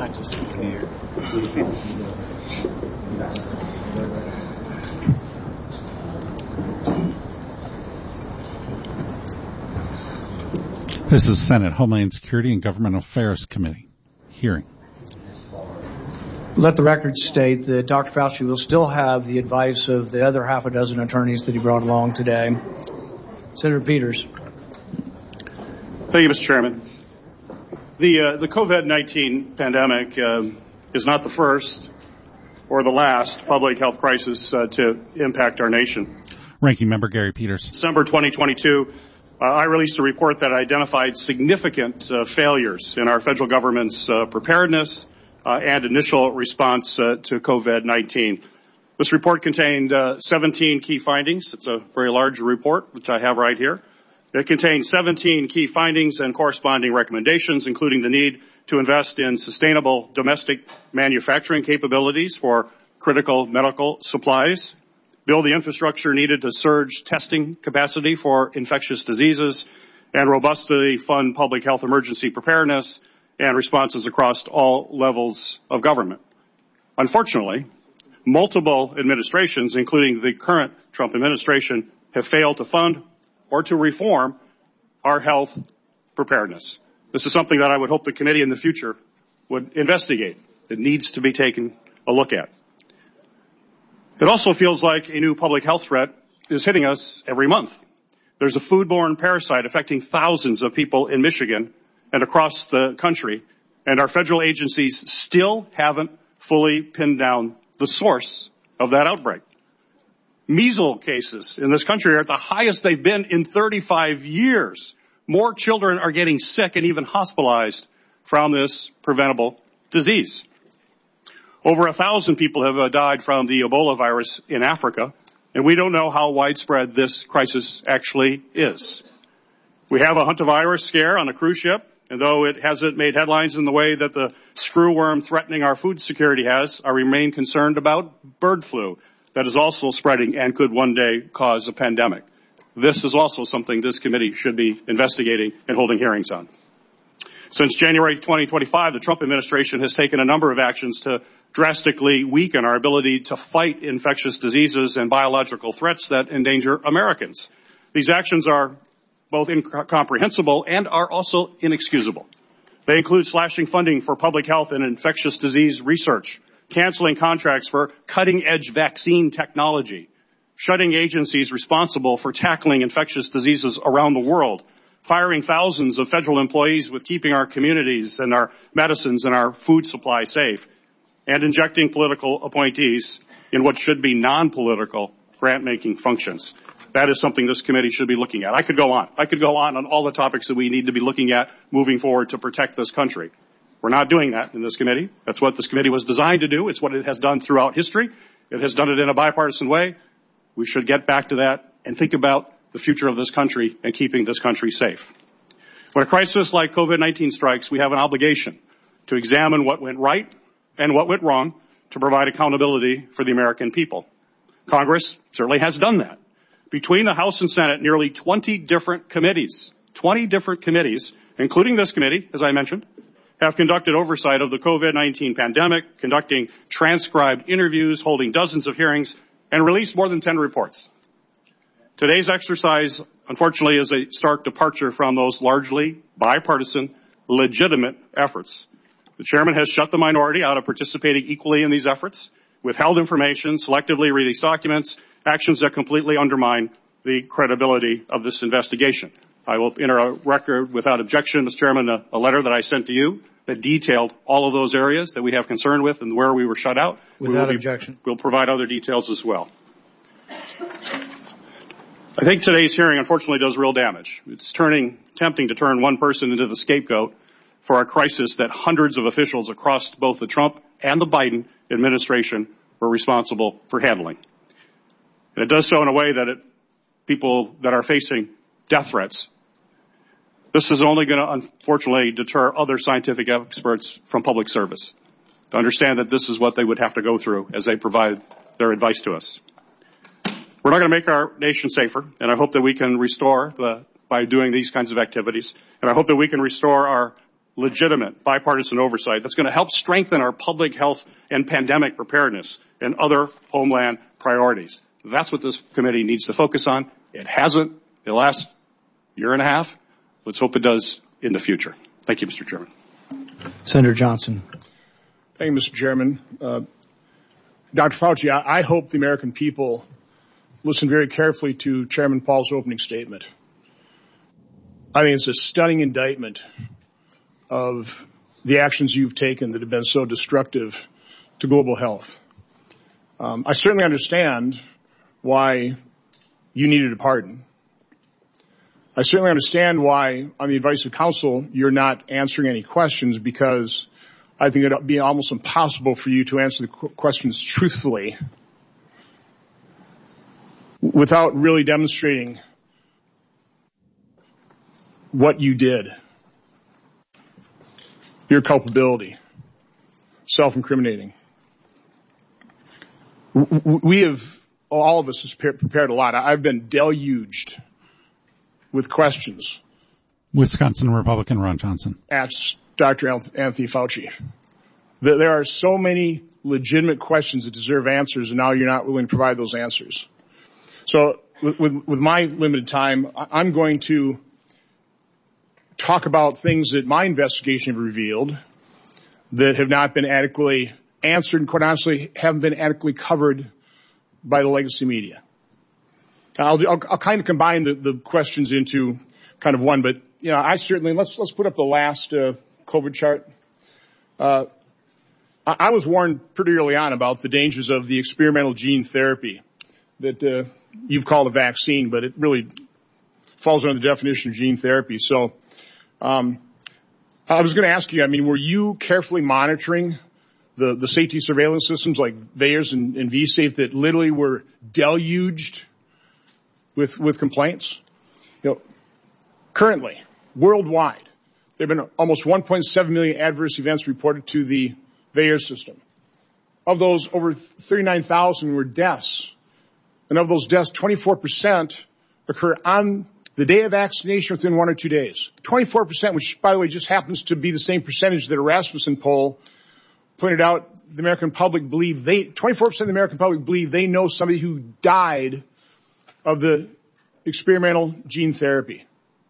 This is Senate Homeland Security and Government Affairs Committee hearing. Let the record state that Dr. Fauci will still have the advice of the other half a dozen attorneys that he brought along today. Senator Peters. Thank you, Mr. Chairman. The COVID-19 pandemic is not the first or the last public health crisis to impact our nation. Ranking Member Gary Peters. December 2022, I released a report that identified significant failures in our federal government's preparedness and initial response to COVID-19. This report contained 17 key findings. It's a very large report, which I have right here. It contains 17 key findings and corresponding recommendations, including the need to invest in sustainable domestic manufacturing capabilities for critical medical supplies, build the infrastructure needed to surge testing capacity for infectious diseases, and robustly fund public health emergency preparedness and responses across all levels of government. Unfortunately, multiple administrations, including the current Trump administration, have failed to fund or to reform our health preparedness. This is something that I would hope the committee in the future would investigate. It needs to be taken a look at. It also feels like a new public health threat is hitting us every month. There's a foodborne parasite affecting thousands of people in Michigan and across the country, and our federal agencies still haven't fully pinned down the source of that outbreak. Measles cases in this country are at the highest they've been in 35 years. More children are getting sick and even hospitalized from this preventable disease. Over 1,000 people have died from the Ebola virus in Africa, and we don't know how widespread this crisis actually is. We have a hantavirus scare on a cruise ship, and though it hasn't made headlines in the way that the screwworm threatening our food security has, I remain concerned about bird flu that is also spreading and could one day cause a pandemic. This is also something this committee should be investigating and holding hearings on. Since January 2025, the Trump administration has taken a number of actions to drastically weaken our ability to fight infectious diseases and biological threats that endanger Americans. These actions are both incomprehensible and are also inexcusable. They include slashing funding for public health and infectious disease research, canceling contracts for cutting-edge vaccine technology, shutting agencies responsible for tackling infectious diseases around the world, firing thousands of federal employees with keeping our communities and our medicines and our food supply safe, and injecting political appointees in what should be non-political grant-making functions. That is something this committee should be looking at. I could go on all the topics that we need to be looking at moving forward to protect this country. We're not doing that in this committee. That's what this committee was designed to do. It's what it has done throughout history. It has done it in a bipartisan way. We should get back to that and think about the future of this country and keeping this country safe. When a crisis like COVID-19 strikes, we have an obligation to examine what went right and what went wrong to provide accountability for the American people. Congress certainly has done that. Between the House and Senate, nearly 20 different committees, including this committee, as I mentioned, have conducted oversight of the COVID-19 pandemic, conducting transcribed interviews, holding dozens of hearings, and released more than 10 reports. Today's exercise, unfortunately, is a stark departure from those largely bipartisan, legitimate efforts. The chairman has shut the minority out of participating equally in these efforts, withheld information, selectively released documents, actions that completely undermine the credibility of this investigation. I will enter a record without objection, Mr. Chairman, a letter that I sent to you that detailed all of those areas that we have concern with and where we were shut out. Without objection. We'll provide other details as well. I think today's hearing, unfortunately, does real damage. It's tempting to turn one person into the scapegoat for a crisis that hundreds of officials across both the Trump and the Biden administration were responsible for handling. And it does so in a way that people that are facing death threats, this is only going to, unfortunately, deter other scientific experts from public service to understand that this is what they would have to go through as they provide their advice to us. We're not going to make our nation safer, and I hope that we can restore by doing these kinds of activities, and I hope that we can restore our legitimate bipartisan oversight that's going to help strengthen our public health and pandemic preparedness and other homeland priorities. That's what this committee needs to focus on. It hasn't the last year and a half. Let's hope it does in the future. Thank you, Mr. Chairman. Senator Johnson. Thank you, Mr. Chairman. Dr. Fauci, I hope the American people listen very carefully to Chairman Paul's opening statement. I think it's a stunning indictment of the actions you've taken that have been so destructive to global health. I certainly understand why you needed a pardon. I certainly understand why, on the advice of counsel, you're not answering any questions, because I think it would be almost impossible for you to answer the questions truthfully without really demonstrating what you did, your culpability, self-incriminating. We have, all of us, have prepared a lot. I've been deluged with questions. Wisconsin Republican Ron Johnson. Asked Dr. Anthony Fauci. There are so many legitimate questions that deserve answers, and now you're not willing to provide those answers. So with my limited time, I'm going to talk about things that my investigation have revealed that have not been adequately answered and, quite honestly, haven't been adequately covered by the legacy media. I'll kind of combine the questions into kind of one, but I certainly let's put up the last COVID chart. I was warned pretty early on about the dangers of the experimental gene therapy that you've called a vaccine, but it really falls under the definition of gene therapy. So I was going to ask you, were you carefully monitoring the safety surveillance systems like VAERS and vSafe that literally were deluged with complaints? Currently, worldwide, there have been almost 1.7 million adverse events reported to the VAERS system. Of those, over 39,000 were deaths. And of those deaths, 24% occur on the day of vaccination within 1 or 2 days. 24%, which, by the way, just happens to be the same percentage that a Rasmussen poll pointed out the American public believe 24% of the American public believe they know somebody who died of the experimental gene therapy.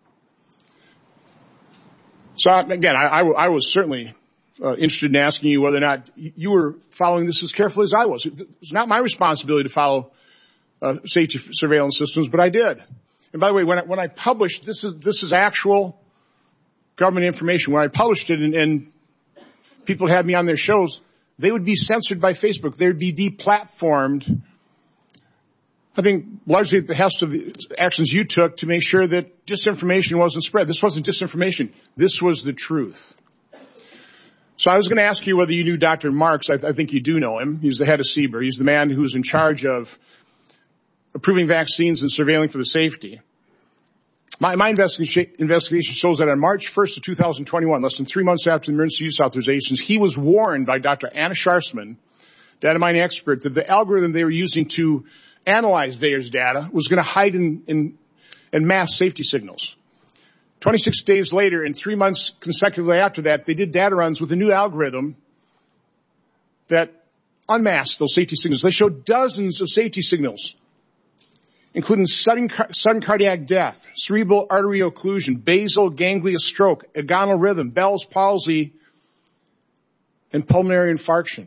So again, I was certainly interested in asking you whether or not you were following this as carefully as I was. It was not my responsibility to follow safety surveillance systems, but I did. And by the way, when I published, this is actual government information. When I published it and people had me on their shows, they would be censored by Facebook. They would be deplatformed. I think largely at the behest of the actions you took to make sure that disinformation wasn't spread. This wasn't disinformation. This was the truth. So I was going to ask you whether you knew Dr. Marks. I think you do know him. He's the head of CBER. He's the man who's in charge of approving vaccines and surveilling for the safety. My investigation shows that on March 1st of 2021, less than 3 months after the emergency use authorizations, he was warned by Dr. Anna Scharsman, data mining expert, that the algorithm they were using to analyze VAERS data was going to hide in mass safety signals. 26 days later, and 3 months consecutively after that, they did data runs with a new algorithm that unmasked those safety signals. They showed dozens of safety signals, including sudden cardiac death, cerebral artery occlusion, basal ganglia stroke, agonal rhythm, Bell's palsy, and pulmonary infarction.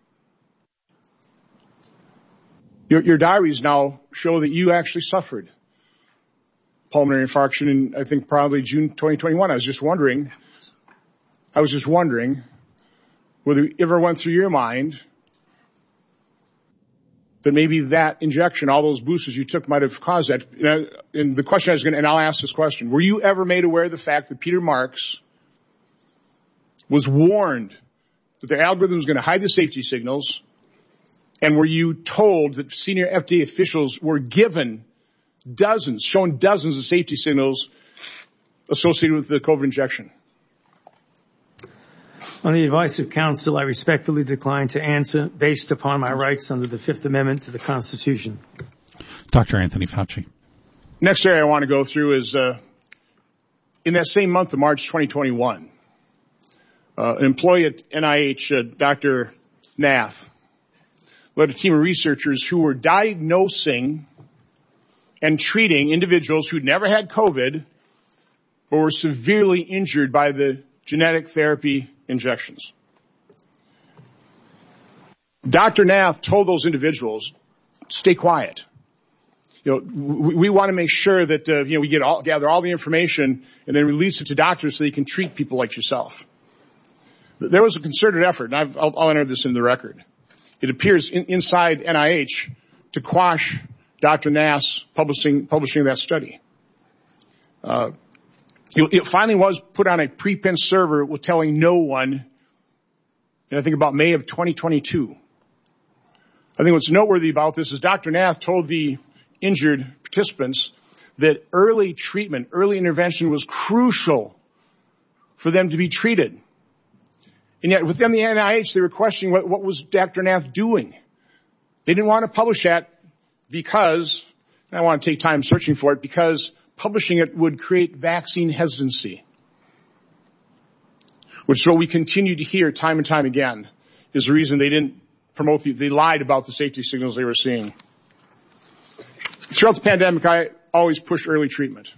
Your diaries now show that you actually suffered pulmonary infarction in, I think, probably June 2021. I was just wondering whether it ever went through your mind that maybe that injection, all those boosters you took, might have caused that. And the question I was going to, and I'll ask this question, were you ever made aware of the fact that Peter Marks was warned that the algorithm was going to hide the safety signals? And were you told that senior FDA officials were given shown dozens of safety signals associated with the COVID injection? On the advice of counsel, I respectfully decline to answer based upon my rights under the Fifth Amendment to the Constitution. Dr. Anthony Fauci. Next area I want to go through is in that same month of March 2021, An employee at NIH, Dr. Nath, led a team of researchers who were diagnosing and treating individuals who'd never had COVID but were severely injured by the genetic therapy injections. Dr. Nath told those individuals, stay quiet. We want to make sure that, we gather all the information and then release it to doctors so they can treat people like yourself. There was a concerted effort, and I'll enter this in the record. It appears inside NIH to quash Dr. Nass publishing that study. It finally was put on a preprint server with telling no one, and I think about May of 2022. I think what's noteworthy about this is Dr. Nath told the injured participants that early treatment, early intervention was crucial for them to be treated. And yet within the NIH, they were questioning what was Dr. Nath doing. They didn't want to publish that because, and I want to take time searching for it, because publishing it would create vaccine hesitancy, which is what we continue to hear time and time again, is the reason they didn't promote, they lied about the safety signals they were seeing. Throughout the pandemic, I always pushed early treatment.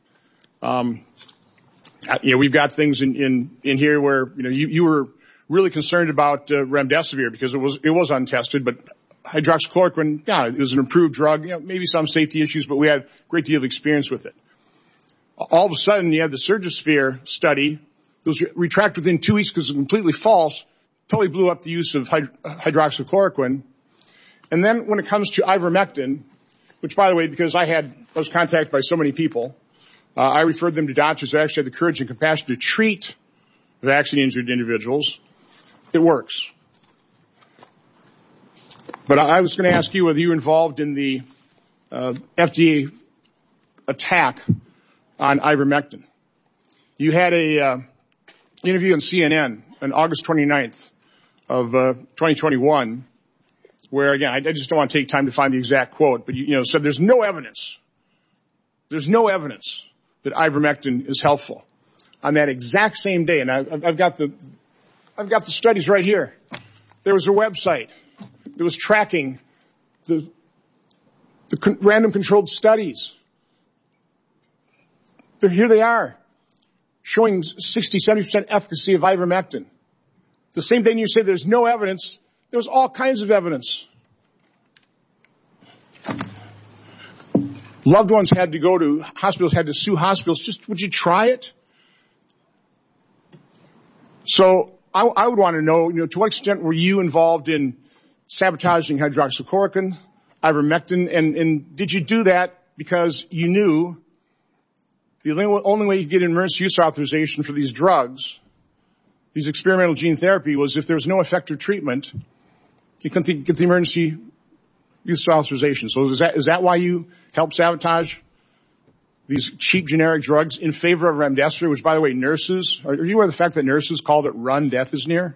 We've got things in here where, you were really concerned about remdesivir because it was untested, but hydroxychloroquine, it was an approved drug, maybe some safety issues, but we had a great deal of experience with it. All of a sudden, you had the Surgisphere study. It was retracted within 2 weeks because it was completely false, totally blew up the use of hydroxychloroquine. And then when it comes to ivermectin, which, by the way, because I was contacted by so many people, I referred them to doctors who actually had the courage and compassion to treat vaccine-injured individuals. It works. But I was going to ask you whether you were involved in the FDA attack on ivermectin. You had a interview on CNN on August 29th of 2021, where, again, I just don't want to take time to find the exact quote, but you said there's no evidence that ivermectin is helpful. On that exact same day, and I've got the studies right here. There was a website that was tracking the random controlled studies. Here they are, showing 60, 70% efficacy of ivermectin. The same day you say there's no evidence, there was all kinds of evidence. Loved ones had to go to hospitals, had to sue hospitals. Just, would you try it? So I would want to know, to what extent were you involved in sabotaging hydroxychloroquine, ivermectin, and did you do that because you knew the only way you get an emergency use authorization for these drugs, these experimental gene therapy, was if there was no effective treatment, you couldn't get the emergency use authorization. So is that why you helped sabotage these cheap generic drugs in favor of remdesivir, which, by the way, nurses, are you aware of the fact that nurses called it run, death is near?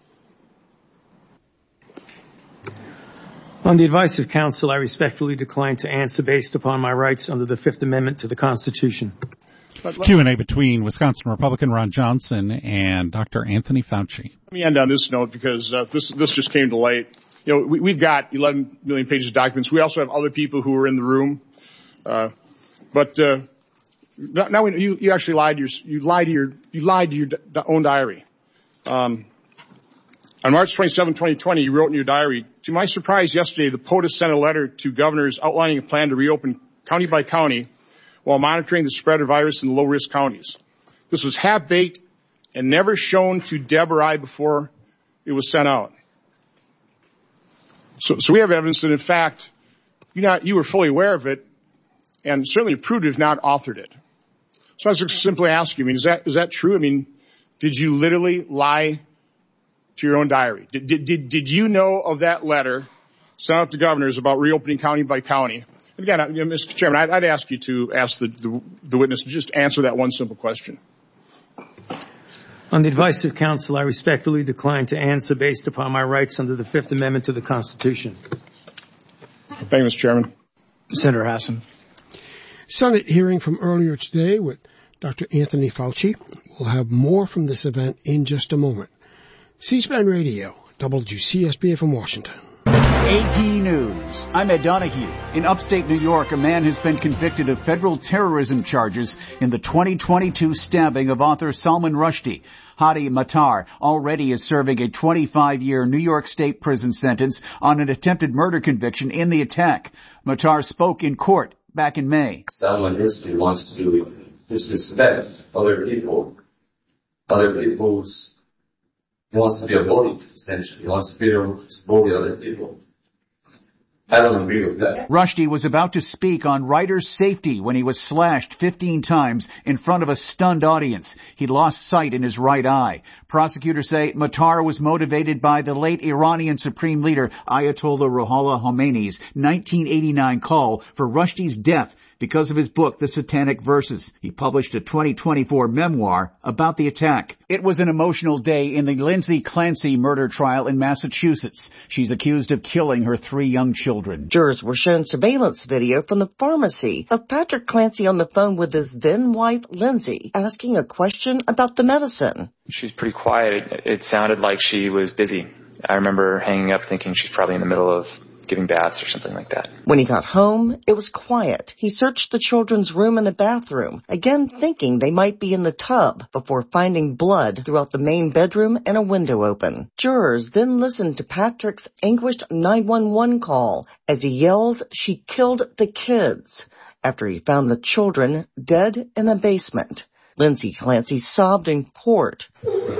On the advice of counsel, I respectfully decline to answer based upon my rights under the Fifth Amendment to the Constitution. Q&A between Wisconsin Republican Ron Johnson and Dr. Anthony Fauci. Let me end on this note because this just came to light. We've got 11 million pages of documents. We also have other people who were in the room. But now you actually lied to your own diary. On March 27, 2020, you wrote in your diary, to my surprise yesterday, the POTUS sent a letter to governors outlining a plan to reopen county by county while monitoring the spread of virus in the low-risk counties. This was half-baked and never shown to Deb or I before it was sent out. So we have evidence that, in fact, you were fully aware of it and certainly approved it, if not authored it. So I was just simply asking, is that true? Did you literally lie to your own diary? Did you know of that letter sent out to governors about reopening county by county? And again, Mr. Chairman, I'd ask you to ask the witness to just answer that one simple question. On the advice of counsel, I respectfully decline to answer based upon my rights under the Fifth Amendment to the Constitution. Thank you, Mr. Chairman. Senator Hassan. Senate hearing from earlier today with Dr. Anthony Fauci We'll have more from this event in just a moment. C-SPAN Radio, WCSB from Washington. AP News. I'm Ed Donahue. In upstate New York, a man has been convicted of federal terrorism charges in the 2022 stabbing of author Salman Rushdie. Hadi Matar already is serving a 25-year New York State prison sentence on an attempted murder conviction in the attack. Matar spoke in court back in May. Salman Rushdie wants to disrespect other people. He wants to be a bully, essentially. He wants to bully other people. I don't agree with that. Rushdie was about to speak on writer's safety when he was slashed 15 times in front of a stunned audience. He lost sight in his right eye. Prosecutors say Matar was motivated by the late Iranian Supreme Leader Ayatollah Ruhollah Khomeini's 1989 call for Rushdie's death because of his book, The Satanic Verses. He published a 2024 memoir about the attack. It was an emotional day in the Lindsay Clancy murder trial in Massachusetts. She's accused of killing her 3 young children. Jurors were shown surveillance video from the pharmacy of Patrick Clancy on the phone with his then-wife, Lindsay, asking a question about the medicine. She was pretty quiet. It sounded like she was busy. I remember hanging up thinking she's probably in the middle of giving baths or something like that. When he got home, it was quiet. He searched the children's room and the bathroom, again thinking they might be in the tub, before finding blood throughout the main bedroom and a window open. Jurors then listened to Patrick's anguished 911 call as he yells, "She killed the kids," after he found the children dead in the basement. Lindsay Clancy sobbed in court.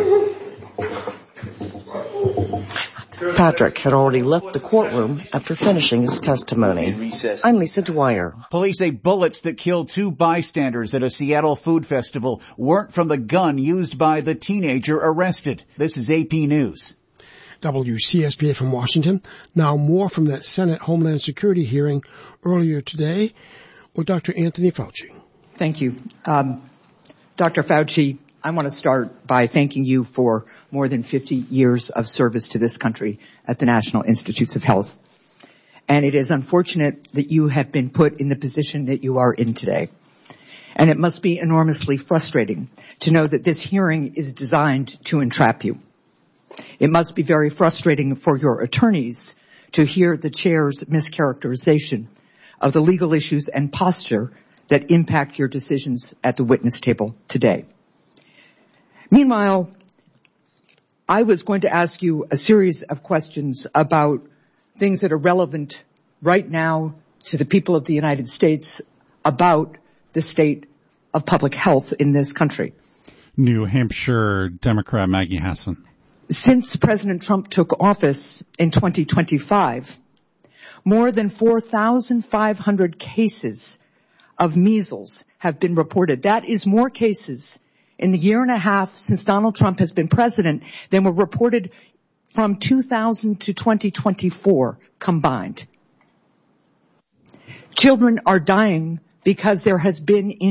Patrick had already left the courtroom after finishing his testimony. I'm Lisa Dwyer. Police say bullets that killed 2 bystanders at a Seattle food festival weren't from the gun used by the teenager arrested. This is AP News. WCSB from Washington. Now more from that Senate Homeland Security hearing earlier today with Dr. Anthony Fauci. Thank you. Dr. Fauci, I want to start by thanking you for more than 50 years of service to this country at the National Institutes of Health. And it is unfortunate that you have been put in the position that you are in today. And it must be enormously frustrating to know that this hearing is designed to entrap you. It must be very frustrating for your attorneys to hear the chair's mischaracterization of the legal issues and posture that impact your decisions at the witness table today. Meanwhile, I was going to ask you a series of questions about things that are relevant right now to the people of the United States about the state of public health in this country. New Hampshire Democrat Maggie Hassan. Since President Trump took office in 2025, more than 4,500 cases of measles have been reported. That is more cases in the year and a half since Donald Trump has been president than were reported from 2000 to 2024 combined. Children are dying because there has been